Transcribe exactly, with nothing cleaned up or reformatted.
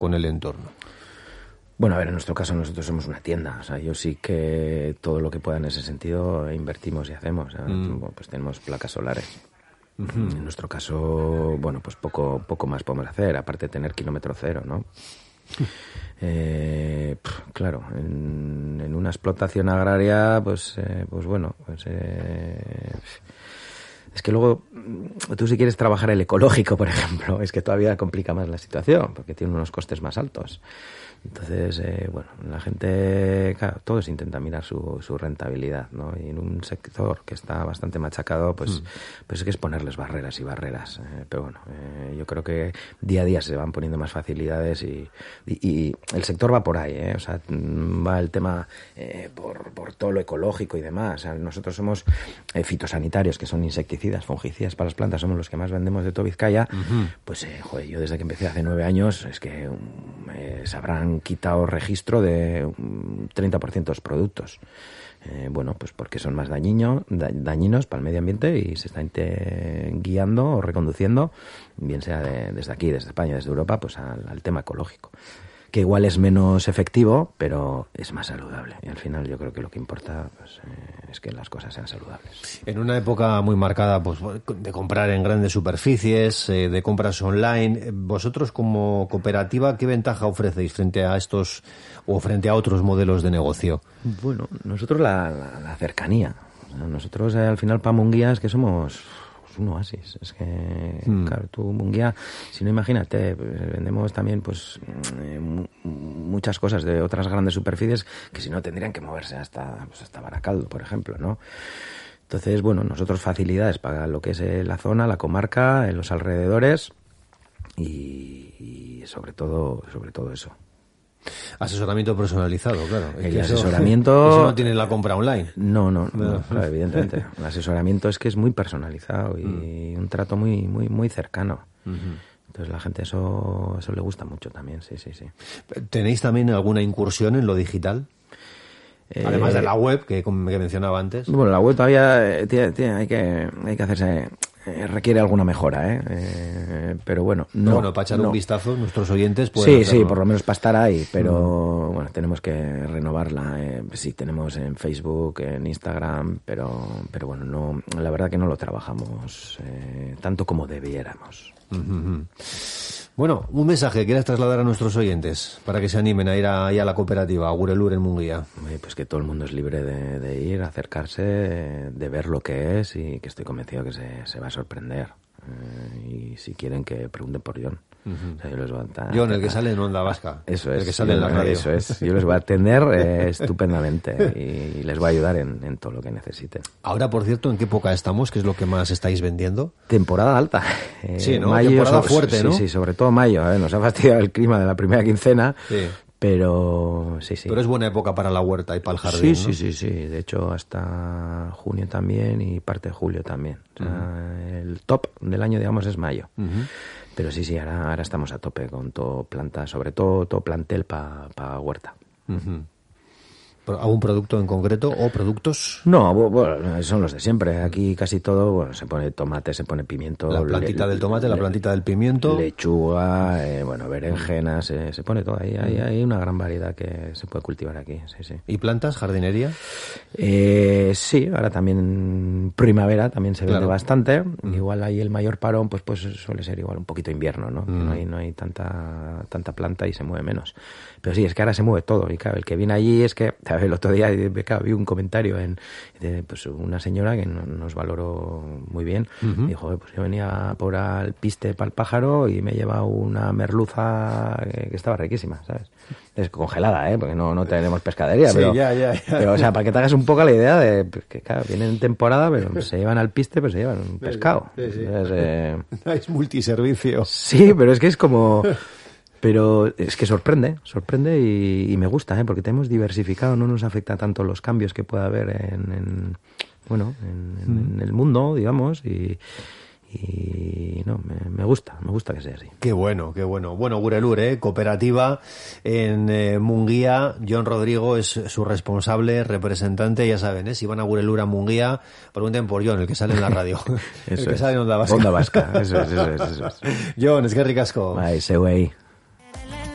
con el entorno? Bueno, a ver, en nuestro caso nosotros somos una tienda, o sea, yo sí que todo lo que pueda en ese sentido invertimos y hacemos, ¿sabes? Mm. Pues tenemos placas solares. Uh-huh. En nuestro caso, bueno, pues poco poco más podemos hacer, aparte de tener kilómetro cero, ¿no? eh, claro, en, en una explotación agraria, pues, eh, pues bueno, pues... Eh, es que luego, tú si quieres trabajar el ecológico, por ejemplo, es que todavía complica más la situación, porque tiene unos costes más altos. Entonces, eh, bueno, la gente, claro, todos intentan mirar su, su rentabilidad, ¿no? Y en un sector que está bastante machacado, pues, mm. pues es que es ponerles barreras y barreras. Eh, pero bueno, eh, yo creo que día a día se van poniendo más facilidades y, y, y el sector va por ahí, ¿eh? O sea, va el tema eh, por, por todo lo ecológico y demás. O sea, nosotros somos eh, fitosanitarios, que son insecticidas, fungicidas para las plantas, somos los que más vendemos de todo Vizcaya. Uh-huh. Pues, eh, joder, yo desde que empecé hace nueve años, es que eh, sabrán quitado registro de un treinta por ciento de los productos. Eh, bueno, pues porque son más dañino, da, dañinos para el medio ambiente y se están te, guiando o reconduciendo, bien sea de, desde aquí, desde España, desde Europa, pues al, al tema ecológico. Que igual es menos efectivo, pero es más saludable. Y al final yo creo que lo que importa pues, eh, es que las cosas sean saludables. En una época muy marcada pues de comprar en grandes superficies, eh, de compras online, vosotros como cooperativa, ¿qué ventaja ofrecéis frente a estos o frente a otros modelos de negocio? Bueno, nosotros la, la, la cercanía. O sea, nosotros eh, al final para Munguía es que somos... un oasis, es que mm. claro, tú Munguía, si no imagínate, pues, vendemos también pues eh, m- muchas cosas de otras grandes superficies que si no tendrían que moverse hasta pues, hasta Baracaldo, por ejemplo, ¿no? Entonces, bueno, nosotros facilidades para lo que es eh, la zona, la comarca, en los alrededores y, y sobre todo sobre todo eso. Asesoramiento personalizado, claro. El eso, asesoramiento... Eso no tiene la compra online. No, no, no, no claro, evidentemente. El asesoramiento es que es muy personalizado y mm. un trato muy muy muy cercano. Uh-huh. Entonces la gente eso eso le gusta mucho también, sí, sí, sí. ¿Tenéis también alguna incursión en lo digital? Eh, Además de la web que, que mencionaba antes. Bueno, la web todavía eh, tiene, tiene, hay que hay que hacerse... Eh, requiere alguna mejora, ¿eh? eh pero bueno, no. Pero bueno, para echar no. un vistazo, nuestros oyentes pueden Sí, hacerlo. sí, por lo menos para estar ahí, pero mm. bueno, tenemos que renovarla. Eh, sí, tenemos en Facebook, en Instagram, pero pero bueno, no, la verdad que no lo trabajamos eh, tanto como debiéramos. Uh-huh. Bueno, un mensaje que quieras trasladar a nuestros oyentes para que se animen a ir a, a la cooperativa, a Gurelur en Munguía. Pues que todo el mundo es libre de, de ir, acercarse, de ver lo que es y que estoy convencido que se, se va a sorprender. Eh, y si quieren que pregunten por John. Uh-huh. O sea, yo les voy a atender. John, el que sale en Onda Vasca. Eso es. El que sale en la radio. Eso es. Yo les voy a atender eh, estupendamente y, y les voy a ayudar en, en todo lo que necesiten. Ahora, por cierto, ¿en qué época estamos? ¿Qué es lo que más estáis vendiendo? Temporada alta. Eh, sí, ¿no? Mayo, Temporada so, fuerte, ¿no? Sí, sí, sobre todo mayo. ¿eh? Nos ha fastidiado el clima de la primera quincena. Sí. Pero sí, sí. Pero es buena época para la huerta y para el jardín, Sí, ¿no? sí, sí, sí. De hecho, hasta junio también y parte de julio también. O sea, uh-huh. el top del año, digamos, es mayo. Uh-huh. Pero sí, sí, ahora, ahora estamos a tope con todo planta, sobre todo todo plantel para pa huerta. Uh-huh. ¿Algún producto en concreto o productos? No, bueno, son los de siempre. Aquí casi todo, bueno, se pone tomate, se pone pimiento. La plantita le, del tomate, le, la plantita del pimiento. Lechuga, eh, bueno, berenjenas, eh, se pone todo ahí. Hay, hay una gran variedad que se puede cultivar aquí, sí, sí. ¿Y plantas, jardinería? Eh, sí, ahora también primavera también se vende claro. bastante. Mm. Igual ahí el mayor parón, pues pues suele ser igual un poquito invierno, ¿no? Mm. No hay, no hay tanta, tanta planta y se mueve menos. Pero sí, es que ahora se mueve todo. Y claro, el que viene allí es que, ¿sabes? El otro día claro, vi un comentario en, de pues, una señora que no, nos valoró muy bien. Uh-huh. Dijo, pues yo venía por al piste para el pájaro y me he llevado una merluza que, que estaba riquísima, ¿sabes? Es congelada, ¿eh? Porque no, no tenemos pescadería. Sí, pero, ya, ya, ya. pero, o sea, para que te hagas un poco la idea de que, claro, vienen en temporada, pero se llevan al piste, pues se llevan un pescado. Sí, sí. Entonces, eh... es multiservicio. Sí, pero es que es como... Pero es que sorprende, sorprende y, y me gusta, ¿eh? Porque tenemos diversificado, no nos afecta tanto los cambios que pueda haber en, en bueno, en, en, en el mundo, digamos, y, y no, me, me gusta, me gusta que sea así. Qué bueno, qué bueno. Bueno, Gurelur, ¿eh? Cooperativa en eh, Munguía. John Rodrigo es su responsable, representante, ya saben, ¿eh? Si van a Gurelur a Munguía, pregunten por John, el que sale en la radio. Eso el que es. sale en Onda Vasca. Onda Vasca, eso es, eso es, eso es. John, es que ricasco. Bye, se güey.